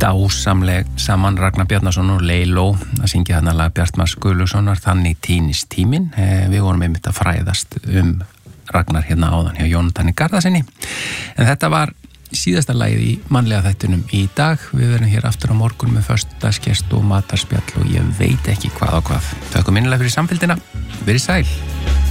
dásamleg saman Ragnar Bjarnason og Leiló að syngja þarna lag Bjartmars Guðlaugssonar Þannig týnist tíminn. Við vorum einmitt að fræðast Ragnar hérna áðan hjá Jónatani Garðarsinni, en þetta var síðasta lagið í mannlega þættunum í dag. Við verum hér aftur á morgun með föstudagsgest og matarspjall og ég veit ekki hvað og hvað. Þökkum innilega fyrir samfylgdina. Verið sæl.